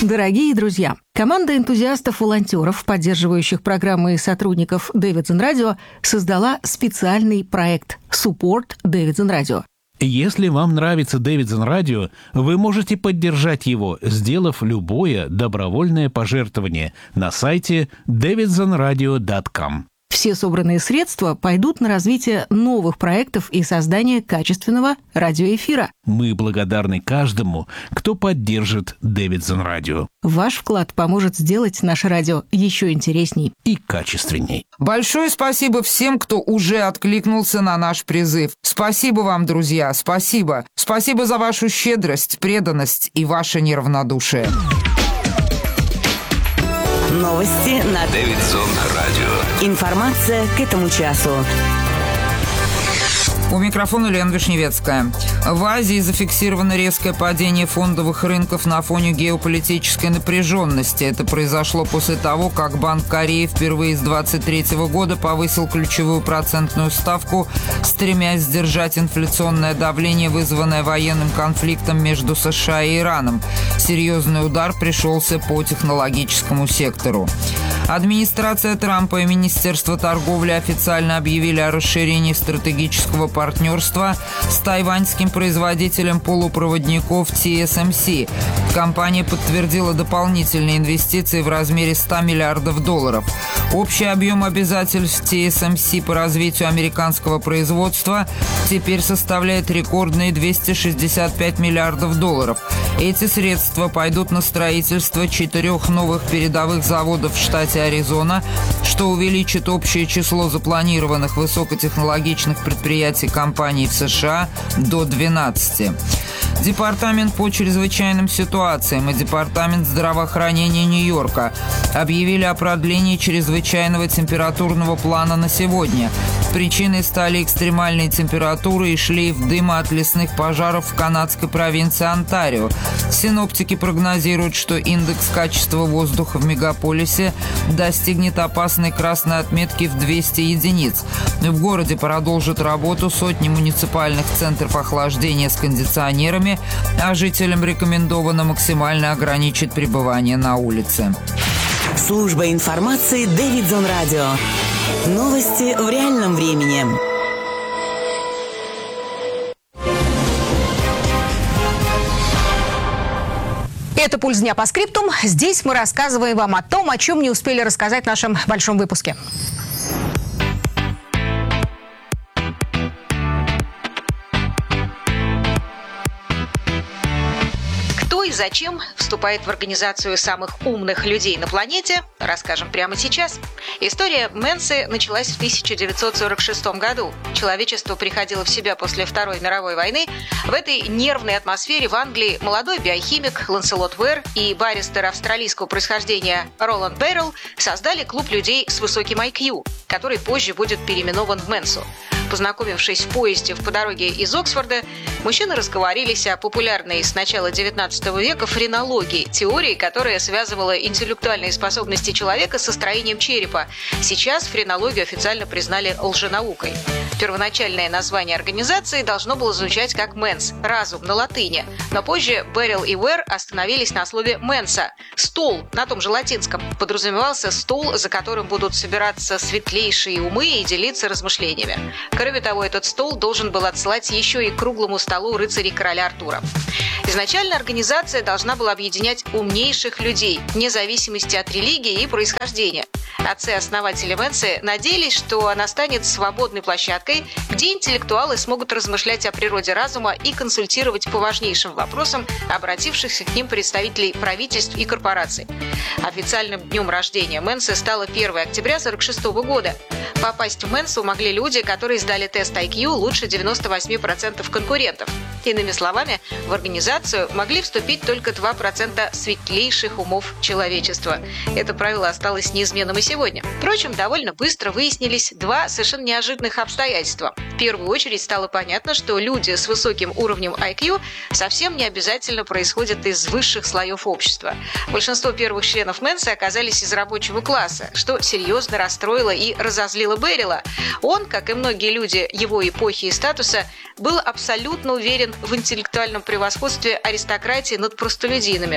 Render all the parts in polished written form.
Дорогие друзья, команда энтузиастов-волонтеров, поддерживающих программы и сотрудников Davidson Radio, создала специальный проект «Support Davidson Radio». Если вам нравится Davidson Radio, вы можете поддержать его, сделав любое добровольное пожертвование на сайте davidsonradio.com. Все собранные средства пойдут на развитие новых проектов и создание качественного радиоэфира. Мы благодарны каждому, кто поддержит Davidson Radio. Ваш вклад поможет сделать наше радио еще интересней и качественней. Большое спасибо всем, кто уже откликнулся на наш призыв. Спасибо вам, друзья, спасибо. Спасибо за вашу щедрость, преданность и ваше неравнодушие. Новости на Davidson Radio. Информация к этому часу. У микрофона Лена Вишневецкая. В Азии зафиксировано резкое падение фондовых рынков на фоне геополитической напряженности. Это произошло после того, как Банк Кореи впервые с 2023 года повысил ключевую процентную ставку, стремясь сдержать инфляционное давление, вызванное военным конфликтом между США и Ираном. Серьезный удар пришелся по технологическому сектору. Администрация Трампа и Министерство торговли официально объявили о расширении стратегического партнерства с тайваньским производителем полупроводников TSMC. Компания подтвердила дополнительные инвестиции в размере $100 миллиардов. Общий объем обязательств TSMC по развитию американского производства теперь составляет рекордные $265 миллиардов. Эти средства пойдут на строительство 4 новых передовых заводов в штате Аризона, что увеличит общее число запланированных высокотехнологичных предприятий компаний в США до 12. Департамент по чрезвычайным ситуациям и Департамент здравоохранения Нью-Йорка объявили о продлении чрезвычайного температурного плана на сегодня. Причиной стали экстремальные температуры и шлейф дыма от лесных пожаров в канадской провинции Онтарио. Синоптики прогнозируют, что индекс качества воздуха в мегаполисе достигнет опасной красной отметки в 200 единиц. В городе продолжат работу сотни муниципальных центров охлаждения с кондиционерами, а жителям рекомендовано максимально ограничить пребывание на улице. Служба информации Davidson Radio. Новости в реальном времени. Это «Пульс дня» по скриптум. Здесь мы рассказываем вам о том, о чем не успели рассказать в нашем большом выпуске. Кто и зачем вступает в организацию самых умных людей на планете, расскажем прямо сейчас. История Менсы началась в 1946 году. Человечество приходило в себя после Второй мировой войны. В этой нервной атмосфере в Англии молодой биохимик Ланселот Уэр и баристер австралийского происхождения Роланд Беррелл создали клуб людей с высоким IQ, который позже будет переименован в Менсу. Познакомившись в поезде по дороге из Оксфорда, мужчины разговорились о популярной с начала XIX века френологии, теории, которая связывала интеллектуальные способности человека со строением черепа. Сейчас френологию официально признали лженаукой. Первоначальное название организации должно было звучать как «менс» – «разум» на латыни, но позже Беррелл и Уэр остановились на слове «менса» – «стол» на том же латинском. Подразумевался стол, за которым будут собираться светлейшие умы и делиться размышлениями. Кроме того, этот стол должен был отсылать еще и к круглому столу рыцарей короля Артура. Изначально организация должна была объединять умнейших людей, вне зависимости от религии и происхождения. Отцы-основатели Менсы надеялись, что она станет свободной площадкой, где интеллектуалы смогут размышлять о природе разума и консультировать по важнейшим вопросам обратившихся к ним представителей правительств и корпораций. Официальным днем рождения Менсы стало 1 октября 1946 года. Попасть в Менсу могли люди, которые сдали тест IQ лучше 98% конкурентов. Иными словами, в организацию могли вступить только 2% светлейших умов человечества. Это правило осталось неизменным и сегодня. Впрочем, довольно быстро выяснились два совершенно неожиданных обстоятельства. В первую очередь стало понятно, что люди с высоким уровнем IQ совсем не обязательно происходят из высших слоев общества. Большинство первых членов Менсы оказались из рабочего класса, что серьезно расстроило и разозлило Беррелла. Он, как и многие люди его эпохи и статуса, был абсолютно уверен в интеллектуальном превосходстве аристократии над простолюдинами.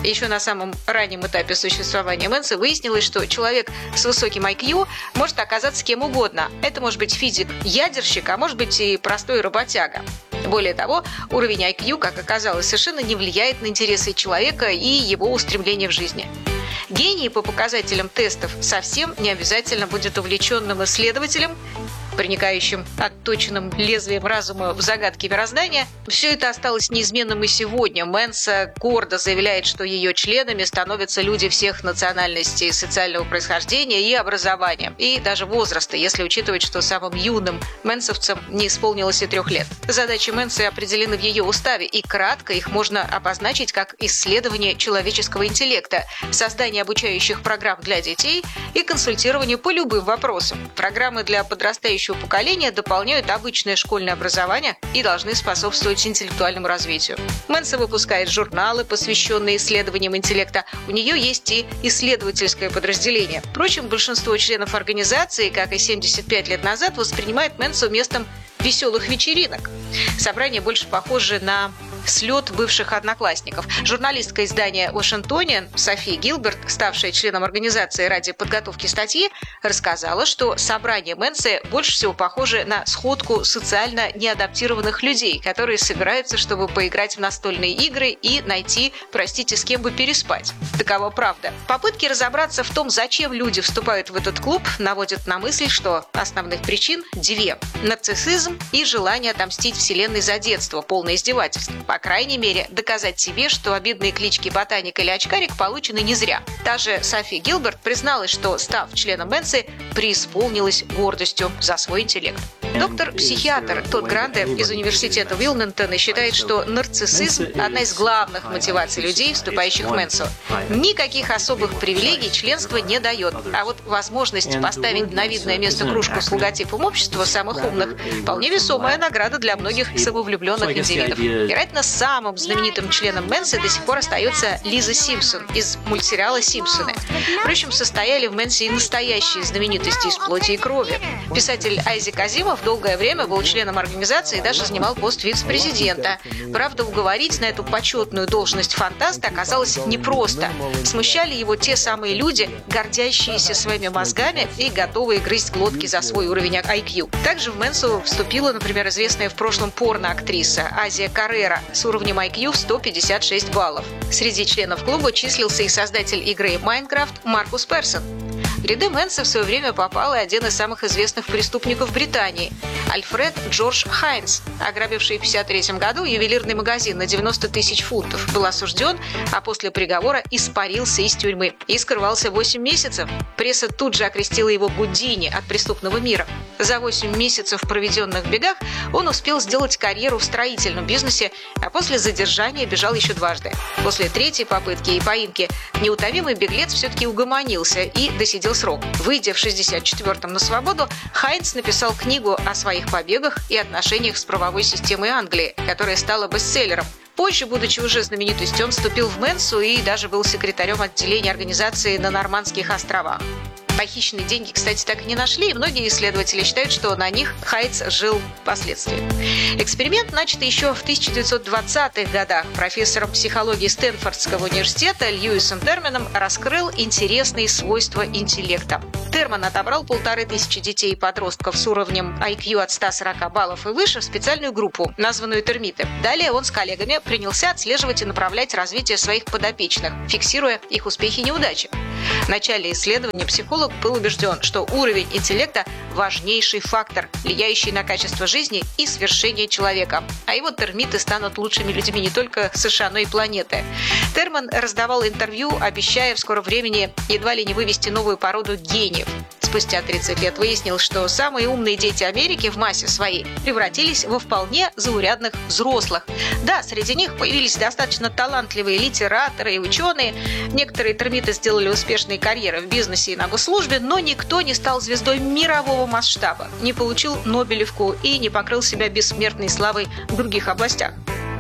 Еще на самом раннем этапе существования Менса выяснилось, что человек с высоким IQ может оказаться кем угодно. Это может быть физик-ядерщик, а может быть и простой работяга. Более того, уровень IQ, как оказалось, совершенно не влияет на интересы человека и его устремления в жизни. Гений по показателям тестов совсем не обязательно будет увлеченным исследователем, проникающим отточенным лезвием разума в загадки мироздания. Все это осталось неизменным и сегодня. Менса гордо заявляет, что ее членами становятся люди всех национальностей, социального происхождения и образования, и даже возраста, если учитывать, что самым юным менсовцам не исполнилось и 3 лет. Задачи Менсы определены в ее уставе, и кратко их можно обозначить как исследование человеческого интеллекта, создание обучающих программ для детей и консультирование по любым вопросам. Программы для подрастающего поколения дополняют обычное школьное образование и должны способствовать интеллектуальному развитию. Менса выпускает журналы, посвященные исследованиям интеллекта. У нее есть и исследовательское подразделение. Впрочем, большинство членов организации, как и 75 лет назад, воспринимает Менсу местом веселых вечеринок. Собрание больше похоже на слет бывших одноклассников. Журналистка издания «Вашингтониан» Софи Гилберт, ставшая членом организации ради подготовки статьи, рассказала, что собрание Менсы больше всего похоже на сходку социально неадаптированных людей, которые собираются, чтобы поиграть в настольные игры и найти, простите, с кем бы переспать. Такова правда. Попытки разобраться в том, зачем люди вступают в этот клуб, наводят на мысль, что основных причин 2 – нарциссизм и желание отомстить вселенной за детство, полное издевательство. По крайней мере, доказать себе, что обидные клички «Ботаник» или «Очкарик» получены не зря. Та же Софи Гилберт призналась, что, став членом Менсы, преисполнилась гордостью за свой интеллект. Доктор-психиатр Тодд Гранде из университета Уилмингтона считает, что нарциссизм – одна из главных мотиваций людей, вступающих в Менсу. Никаких особых привилегий членство не дает, а вот возможность поставить на видное место кружку с логотипом общества самых умных – вполне весомая награда для многих самовлюбленных индивидов. Вероятно, самым знаменитым членом Менсы до сих пор остается Лиза Симпсон из мультсериала «Симпсоны». Впрочем, состояли в Менсе и настоящие знаменитости из плоти и крови. Писатель Айзек Азимов долгое время был членом организации и даже занимал пост вице-президента. Правда, уговорить на эту почетную должность фантаста оказалось непросто. Смущали его те самые люди, гордящиеся своими мозгами и готовые грызть глотки за свой уровень IQ. Также в Менсу вступила, например, известная в прошлом порно-актриса Азия Каррера с уровнем IQ в 156 баллов. Среди членов клуба числился и создатель игры «Майнкрафт» Маркус Персон. В ряды Менса в свое время попал и один из самых известных преступников Британии – Альфред Джордж Хайнс, ограбивший в 1953 году ювелирный магазин на 90 тысяч фунтов. Был осужден, а после приговора испарился из тюрьмы и скрывался 8 месяцев. Пресса тут же окрестила его Гудини от преступного мира. За 8 месяцев, проведенных в бегах, он успел сделать карьеру в строительном бизнесе, а после задержания бежал еще дважды. После 3-й попытки и поимки неутомимый беглец все-таки угомонился и досидел срок. Выйдя в 1964-м на свободу, Хайнс написал книгу о своих побегах и отношениях с правовой системой Англии, которая стала бестселлером. Позже, будучи уже знаменитостью, он вступил в Менсу и даже был секретарем отделения организации на Нормандских островах. Похищенные деньги, кстати, так и не нашли, и многие исследователи считают, что на них Хайнс жил впоследствии. Эксперимент, начатый еще в 1920-х годах профессором психологии Стэнфордского университета Льюисом Терманом, раскрыл интересные свойства интеллекта. Терман отобрал 1500 детей и подростков с уровнем IQ от 140 баллов и выше в специальную группу, названную термиты. Далее он с коллегами принялся отслеживать и направлять развитие своих подопечных, фиксируя их успехи и неудачи. В начале исследования психолог был убежден, что уровень интеллекта – важнейший фактор, влияющий на качество жизни и свершение человека. А его термиты станут лучшими людьми не только США, но и планеты. Терман раздавал интервью, обещая в скором времени едва ли не вывести новую породу гениев. Спустя 30 лет выяснилось, что самые умные дети Америки в массе своей превратились во вполне заурядных взрослых. Да, среди них появились достаточно талантливые литераторы и ученые. Некоторые термиты сделали успешные карьеры в бизнесе и на госслужбе, но никто не стал звездой мирового масштаба, не получил Нобелевку и не покрыл себя бессмертной славой в других областях.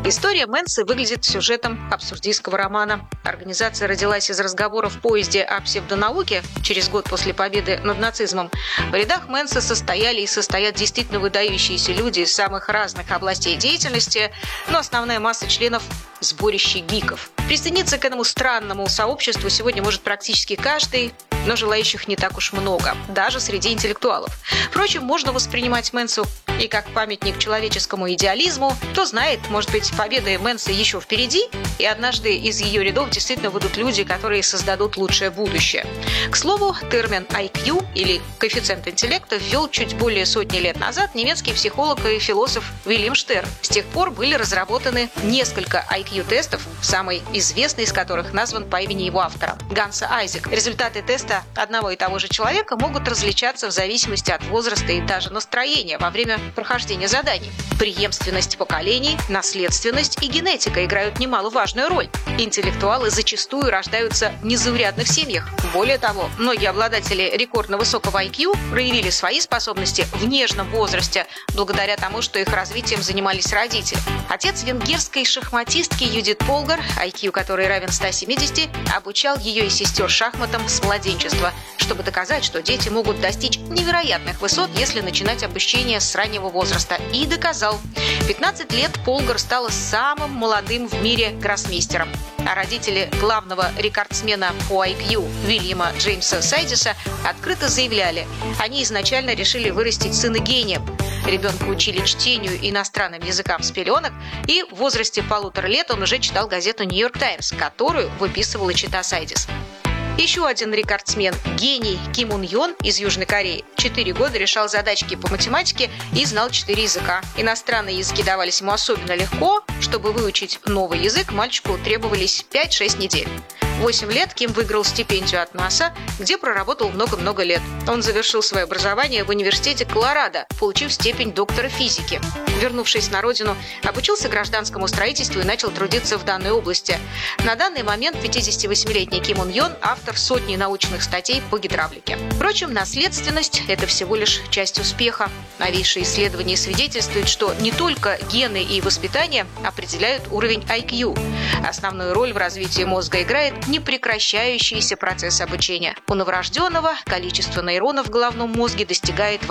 История Мэнсы выглядит сюжетом абсурдистского романа. Организация родилась из разговора в поезде о псевдонауке через год после победы над нацизмом. В рядах Мэнсы состояли и состоят действительно выдающиеся люди из самых разных областей деятельности, но основная масса членов – сборище гиков. Присоединиться к этому странному сообществу сегодня может практически каждый, но желающих не так уж много, даже среди интеллектуалов. Впрочем, можно воспринимать Мэнсу и как памятник человеческому идеализму. Кто знает, может быть, победа Мэнсы еще впереди, и однажды из ее рядов действительно выйдут люди, которые создадут лучшее будущее. К слову, термин IQ, или коэффициент интеллекта, ввел чуть более сотни лет назад немецкий психолог и философ Вильям Штерн. С тех пор были разработаны несколько IQ-тестов, самый известный из которых назван по имени его автора – Ганса Айзек. Результаты теста одного и того же человека могут различаться в зависимости от возраста и даже настроения во время прохождения заданий. Преемственность поколений, наследственность и генетика играют немаловажную роль. Интеллектуалы зачастую рождаются в незаурядных семьях. Более того, многие обладатели рекордно высокого IQ проявили свои способности в нежном возрасте, благодаря тому, что их развитием занимались родители. Отец венгерской шахматистки Юдит Полгар, IQ которой равен 170, обучал ее и сестер шахматам с младенчества, чтобы доказать, что дети могут достичь невероятных высот, если начинать обучение с раннего возраста. И доказал. В 15 лет Полгар стала самым молодым в мире гроссмейстером. А родители главного рекордсмена по IQ Вильяма Джеймса Сайдиса открыто заявляли, они изначально решили вырастить сына гением. Ребенка учили чтению и иностранным языкам с пеленок, и в возрасте 1,5 лет он уже читал газету «Нью-Йорк Таймс», которую выписывала чита Сайдис. Еще один рекордсмен, гений Ким Ун Йон из Южной Кореи, 4 года решал задачки по математике и знал 4 языка. Иностранные языки давались ему особенно легко. Чтобы выучить новый язык, мальчику требовались 5-6 недель. В 8 лет Ким выиграл стипендию от НАСА, где проработал много-много лет. Он завершил свое образование в университете Колорадо, получив степень доктора физики. Вернувшись на родину, обучился гражданскому строительству и начал трудиться в данной области. На данный момент 58-летний Ким Ун Йон – автор сотни научных статей по гидравлике. Впрочем, наследственность – это всего лишь часть успеха. Новейшие исследования свидетельствуют, что не только гены и воспитание определяют уровень IQ. Основную роль в развитии мозга играет непрекращающийся процесс обучения. У новорожденного количество нейронов в головном мозге достигает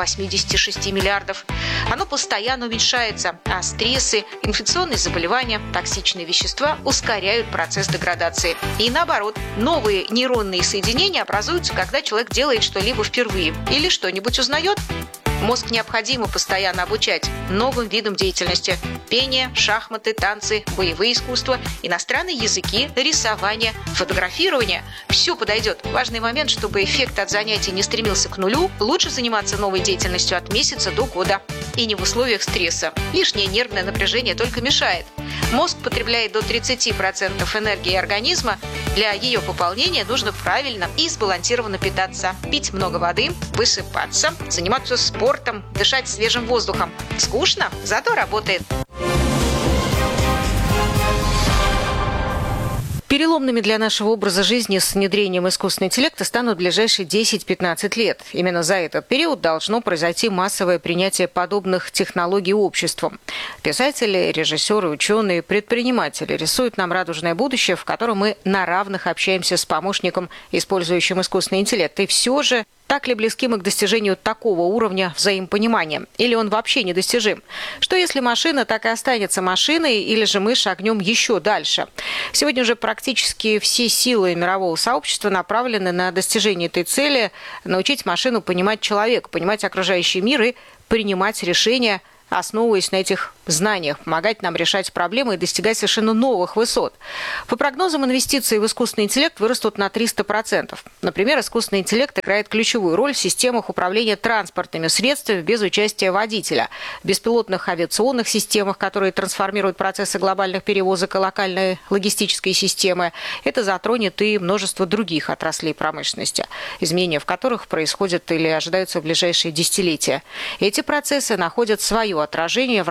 86 миллиардов. Оно постоянно уменьшается, а стрессы, инфекционные заболевания, токсичные вещества ускоряют процесс деградации. И наоборот, новые нейронные соединения образуются, когда человек делает что-либо впервые или что-нибудь узнает. Мозг необходимо постоянно обучать новым видам деятельности – пение, шахматы, танцы, боевые искусства, иностранные языки, рисование, фотографирование. Все подойдет. Важный момент, чтобы эффект от занятий не стремился к нулю, лучше заниматься новой деятельностью от месяца до года. И не в условиях стресса. Лишнее нервное напряжение только мешает. Мозг потребляет до 30% энергии организма. Для ее пополнения нужно правильно и сбалансированно питаться, пить много воды, высыпаться, заниматься спортом, дышать свежим воздухом. Скучно, зато работает. Переломными для нашего образа жизни с внедрением искусственного интеллекта станут ближайшие 10-15 лет. Именно за этот период должно произойти массовое принятие подобных технологий обществом. Писатели, режиссеры, ученые, предприниматели рисуют нам радужное будущее, в котором мы на равных общаемся с помощником, использующим искусственный интеллект. И все же, так ли близки мы к достижению такого уровня взаимопонимания? Или он вообще недостижим? Что если машина так и останется машиной, или же мы шагнем еще дальше? Сегодня уже практически все силы мирового сообщества направлены на достижение этой цели – научить машину понимать человека, понимать окружающий мир и принимать решения, основываясь на этих знаниях, помогать нам решать проблемы и достигать совершенно новых высот. По прогнозам, инвестиции в искусственный интеллект вырастут на 300%. Например, искусственный интеллект играет ключевую роль в системах управления транспортными средствами без участия водителя, в беспилотных авиационных системах, которые трансформируют процессы глобальных перевозок и локальной логистической системы. Это затронет и множество других отраслей промышленности, изменения в которых происходят или ожидаются в ближайшие десятилетия. Эти процессы находят свое отражение в различных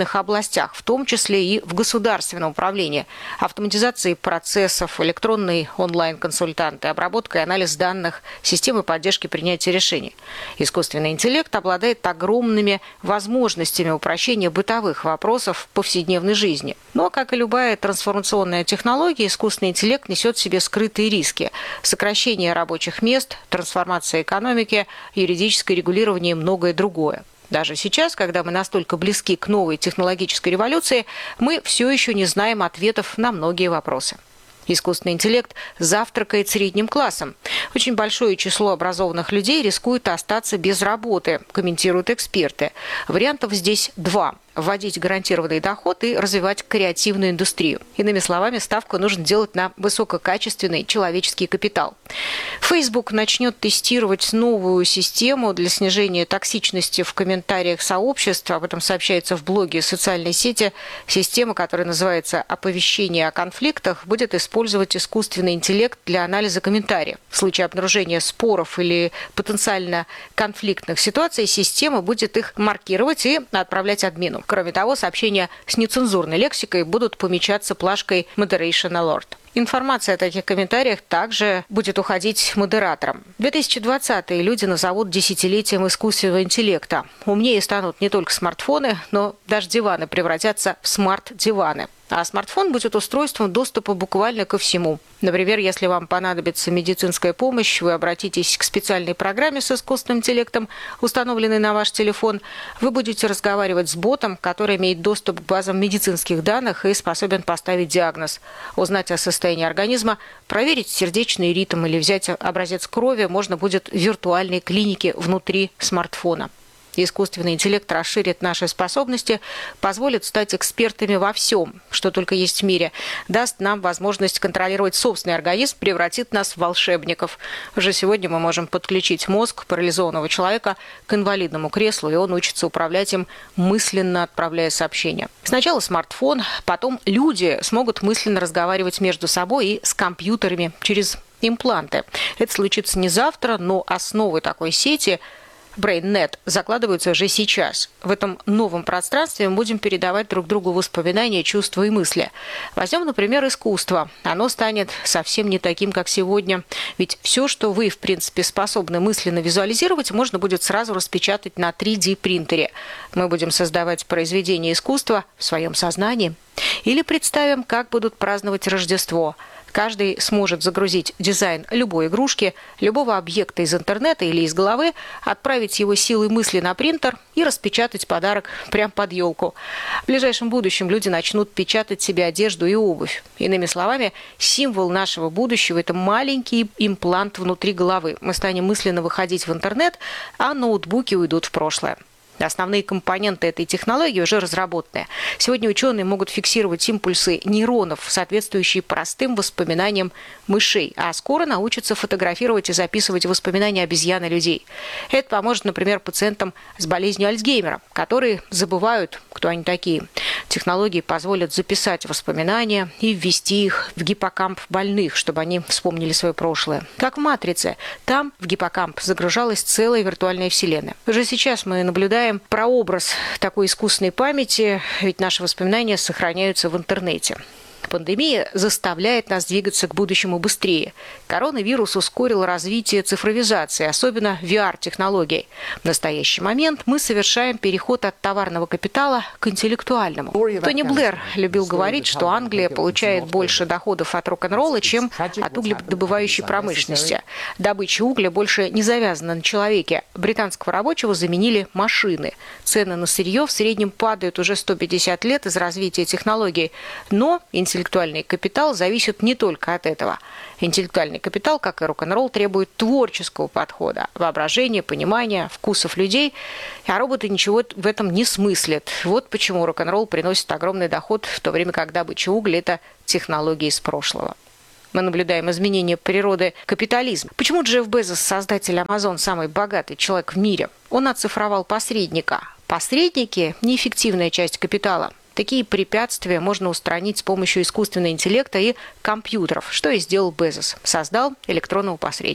различных областях, в том числе и в государственном управлении, автоматизации процессов, электронные онлайн-консультанты, обработка и анализ данных, системы поддержки принятия решений. Искусственный интеллект обладает огромными возможностями упрощения бытовых вопросов в повседневной жизни. Но, как и любая трансформационная технология, искусственный интеллект несет в себе скрытые риски: сокращение рабочих мест, трансформация экономики, юридическое регулирование и многое другое. Даже сейчас, когда мы настолько близки к новой технологической революции, мы все еще не знаем ответов на многие вопросы. Искусственный интеллект завтракает средним классом. Очень большое число образованных людей рискует остаться без работы, комментируют эксперты. Вариантов здесь два: вводить гарантированный доход и развивать креативную индустрию. Иными словами, ставку нужно делать на высококачественный человеческий капитал. Facebook начнет тестировать новую систему для снижения токсичности в комментариях сообществ. Об этом сообщается в блоге социальной сети. Система, которая называется «Оповещение о конфликтах», будет использовать искусственный интеллект для анализа комментариев. В случае обнаружения споров или потенциально конфликтных ситуаций система будет их маркировать и отправлять админу. Кроме того, сообщения с нецензурной лексикой будут помечаться плашкой «Moderation Alert». Информация о таких комментариях также будет уходить модераторам. 2020-е люди назовут десятилетием искусственного интеллекта. Умнее станут не только смартфоны, но даже диваны превратятся в смарт-диваны. А смартфон будет устройством доступа буквально ко всему. Например, если вам понадобится медицинская помощь, вы обратитесь к специальной программе с искусственным интеллектом, установленной на ваш телефон. Вы будете разговаривать с ботом, который имеет доступ к базам медицинских данных и способен поставить диагноз, узнать о состоянии организма, проверить сердечный ритм или взять образец крови можно будет в виртуальной клинике внутри смартфона. Искусственный интеллект расширит наши способности, позволит стать экспертами во всем, что только есть в мире, даст нам возможность контролировать собственный организм, превратит нас в волшебников. Уже сегодня мы можем подключить мозг парализованного человека к инвалидному креслу, и он учится управлять им, мысленно отправляя сообщения. Сначала смартфон, потом люди смогут мысленно разговаривать между собой и с компьютерами через импланты. Это случится не завтра, но основы такой сети BrainNet закладываются уже сейчас. В этом новом пространстве мы будем передавать друг другу воспоминания, чувства и мысли. Возьмем, например, искусство. Оно станет совсем не таким, как сегодня. Ведь все, что вы, в принципе, способны мысленно визуализировать, можно будет сразу распечатать на 3D-принтере. Мы будем создавать произведения искусства в своем сознании. Или представим, как будут праздновать Рождество. Каждый сможет загрузить дизайн любой игрушки, любого объекта из интернета или из головы, отправить его силой мысли на принтер и распечатать подарок прямо под елку. В ближайшем будущем люди начнут печатать себе одежду и обувь. Иными словами, символ нашего будущего – это маленький имплант внутри головы. Мы станем мысленно выходить в интернет, а ноутбуки уйдут в прошлое. Основные компоненты этой технологии уже разработаны. Сегодня ученые могут фиксировать импульсы нейронов, соответствующие простым воспоминаниям мышей, а скоро научатся фотографировать и записывать воспоминания обезьян и людей. Это поможет, например, пациентам с болезнью Альцгеймера, которые забывают, кто они такие. Технологии позволят записать воспоминания и ввести их в гиппокамп больных, чтобы они вспомнили свое прошлое. Как в «Матрице». Там в гиппокамп загружалась целая виртуальная вселенная. Уже сейчас мы наблюдаем прообраз такой искусственной памяти, ведь наши воспоминания сохраняются в интернете. Пандемия заставляет нас двигаться к будущему быстрее. Коронавирус ускорил развитие цифровизации, особенно VR-технологий. В настоящий момент мы совершаем переход от товарного капитала к интеллектуальному. Тони Блэр любил говорить, что Англия получает больше доходов от рок-н-ролла, чем от угледобывающей промышленности. Добыча угля больше не завязана на человеке. Британского рабочего заменили машины. Цены на сырье в среднем падают уже 150 лет из развития технологий. Но интеллектуальный капитал зависит не только от этого. Интеллектуальный капитал, как и рок-н-ролл, требует творческого подхода, воображения, понимания, вкусов людей, а роботы ничего в этом не смыслят. Вот почему рок-н-ролл приносит огромный доход, в то время как добыча угля – это технологии из прошлого. Мы наблюдаем изменения природы капитализма. Почему Джефф Безос, создатель Amazon, самый богатый человек в мире? Он оцифровал посредника. Посредники – неэффективная часть капитала. Такие препятствия можно устранить с помощью искусственного интеллекта и компьютеров, что и сделал Безос. Создал электронного посредника.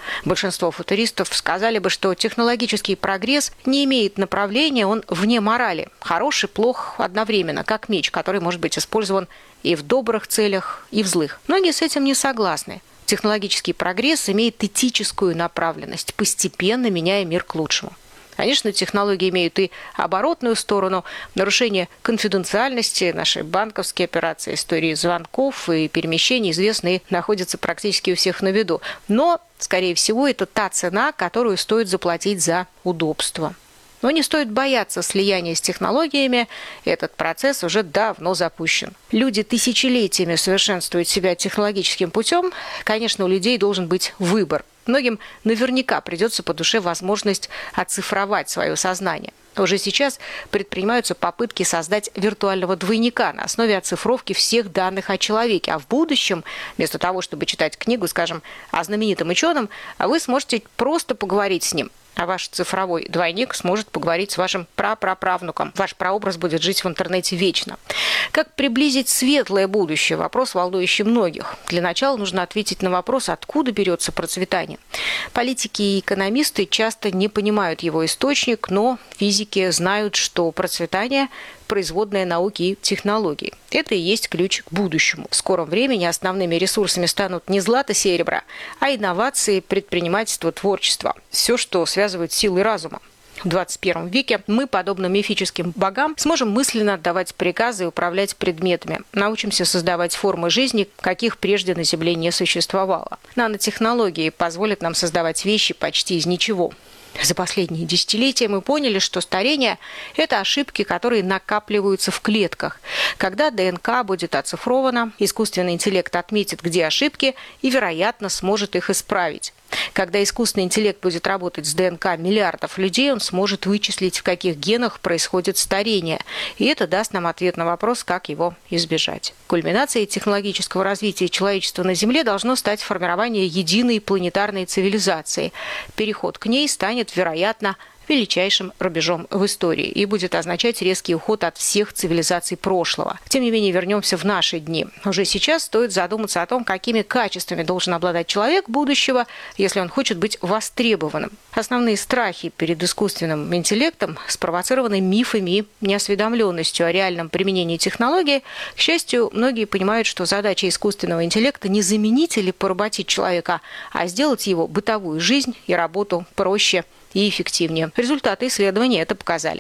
Большинство футуристов сказали бы, что технологический прогресс не имеет направления, он вне морали. Хороший, плох одновременно, как меч, который может быть использован и в добрых целях, и в злых. Многие с этим не согласны. Технологический прогресс имеет этическую направленность, постепенно меняя мир к лучшему. Конечно, технологии имеют и оборотную сторону. Нарушение конфиденциальности, наши банковские операции, истории звонков и перемещений известны и находятся практически у всех на виду. Но, скорее всего, это та цена, которую стоит заплатить за удобство. Но не стоит бояться слияния с технологиями, этот процесс уже давно запущен. Люди тысячелетиями совершенствуют себя технологическим путем. Конечно, у людей должен быть выбор. Многим наверняка придется по душе возможность оцифровать свое сознание. Уже сейчас предпринимаются попытки создать виртуального двойника на основе оцифровки всех данных о человеке. А в будущем, вместо того, чтобы читать книгу, скажем, о знаменитом ученом, вы сможете просто поговорить с ним. А ваш цифровой двойник сможет поговорить с вашим прапраправнуком. Ваш прообраз будет жить в интернете вечно. Как приблизить светлое будущее? Вопрос, волнующий многих. Для начала нужно ответить на вопрос, откуда берется процветание. Политики и экономисты часто не понимают его источник, но физики знают, что процветание – производная науки и технологий. Это и есть ключ к будущему. В скором времени основными ресурсами станут не злато-серебро, а инновации, предпринимательство, творчество. Все, что связывает силы разума. В 21 веке мы, подобно мифическим богам, сможем мысленно отдавать приказы и управлять предметами. Научимся создавать формы жизни, каких прежде на Земле не существовало. Нанотехнологии позволят нам создавать вещи почти из ничего. За последние десятилетия мы поняли, что старение – это ошибки, которые накапливаются в клетках. Когда ДНК будет оцифрована, искусственный интеллект отметит, где ошибки, и, вероятно, сможет их исправить. Когда искусственный интеллект будет работать с ДНК миллиардов людей, он сможет вычислить, в каких генах происходит старение. И это даст нам ответ на вопрос, как его избежать. Кульминацией технологического развития человечества на Земле должно стать формирование единой планетарной цивилизации. Переход к ней станет, вероятно, величайшим рубежом в истории и будет означать резкий уход от всех цивилизаций прошлого. Тем не менее, вернемся в наши дни. Уже сейчас стоит задуматься о том, какими качествами должен обладать человек будущего, если он хочет быть востребованным. Основные страхи перед искусственным интеллектом спровоцированы мифами и неосведомленностью о реальном применении технологий. К счастью, многие понимают, что задача искусственного интеллекта не заменить или поработить человека, а сделать его бытовую жизнь и работу проще и эффективнее. Результаты исследований это показали.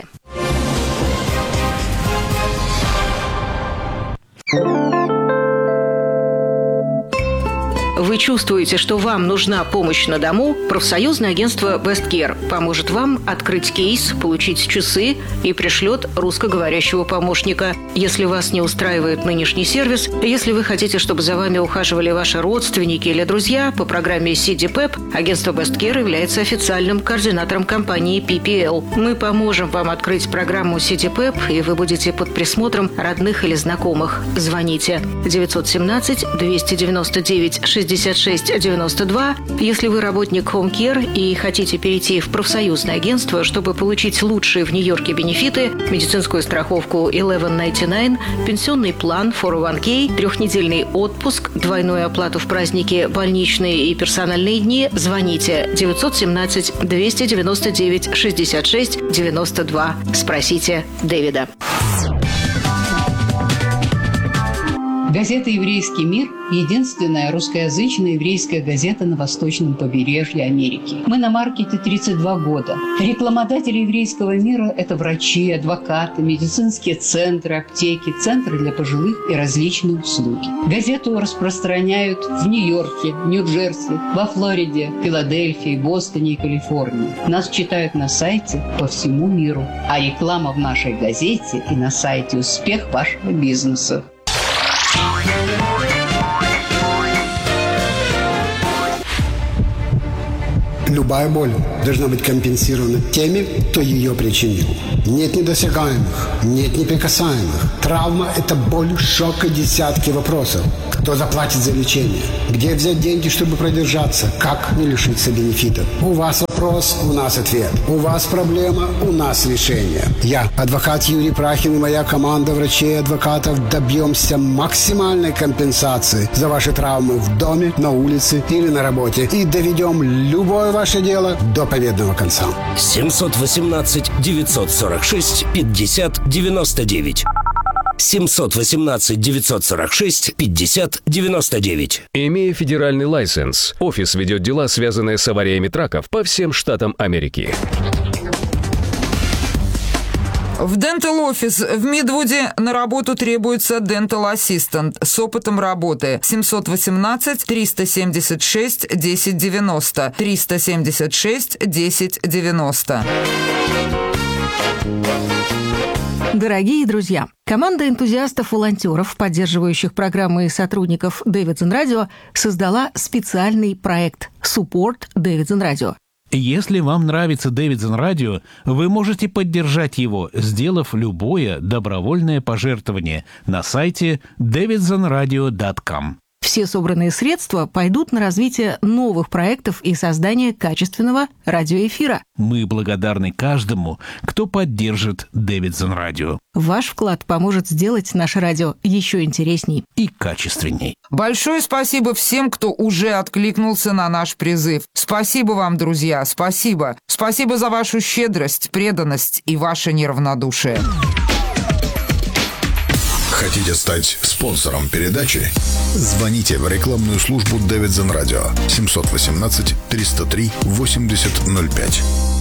Вы чувствуете, что вам нужна помощь на дому? Профсоюзное агентство Best Care поможет вам открыть кейс, получить часы и пришлет русскоговорящего помощника. Если вас не устраивает нынешний сервис, если вы хотите, чтобы за вами ухаживали ваши родственники или друзья, по программе CDPEP агентство Best Care является официальным координатором компании PPL. Мы поможем вам открыть программу CDPEP, и вы будете под присмотром родных или знакомых. Звоните 917-299-6692. Если вы работник Home Care и хотите перейти в профсоюзное агентство, чтобы получить лучшие в Нью-Йорке бенефиты, медицинскую страховку 1199, пенсионный план 401k, 3-недельный отпуск, двойную оплату в праздники, больничные и персональные дни, звоните 917-299-6692. Спросите Дэвида. Газета «Еврейский мир» – единственная русскоязычная еврейская газета на восточном побережье Америки. Мы на маркете 32 года. Рекламодатели еврейского мира – это врачи, адвокаты, медицинские центры, аптеки, центры для пожилых и различные услуги. Газету распространяют в Нью-Йорке, Нью-Джерси, во Флориде, Филадельфии, Бостоне и Калифорнии. Нас читают на сайте по всему миру. А реклама в нашей газете и на сайте – успех вашего бизнеса. Любая боль должна быть компенсирована теми, кто ее причинил. Нет недосягаемых, нет неприкасаемых. Травма – это боль, шок и десятки вопросов. Кто заплатит за лечение? Где взять деньги, чтобы продержаться? Как не лишиться бенефитов? У вас вопрос, у нас ответ. У вас проблема, у нас решение. Я, адвокат Юрий Прахин и моя команда врачей и адвокатов добьемся максимальной компенсации за ваши травмы в доме, на улице или на работе и доведем любое ваше дело до победного конца. 718-946-50-99. 718-946-50-99. Имея федеральный лайсенс, офис ведет дела, связанные с авариями траков по всем штатам Америки. В Dental Office в Мидвуде на работу требуется Dental Assistant с опытом работы. 718-376-1090. 376-1090. Дорогие друзья, команда энтузиастов-волонтеров, поддерживающих программы и сотрудников Davidson Radio, создала специальный проект Support Davidson Radio. Если вам нравится Davidson Radio, вы можете поддержать его, сделав любое добровольное пожертвование на сайте davidsonradio.com. Все собранные средства пойдут на развитие новых проектов и создание качественного радиоэфира. Мы благодарны каждому, кто поддержит Davidson Radio. Ваш вклад поможет сделать наше радио еще интересней и качественней. Большое спасибо всем, кто уже откликнулся на наш призыв. Спасибо вам, друзья, спасибо. Спасибо за вашу щедрость, преданность и ваше неравнодушие. Хотите стать спонсором передачи? Звоните в рекламную службу Davidson Radio 718 303 8005.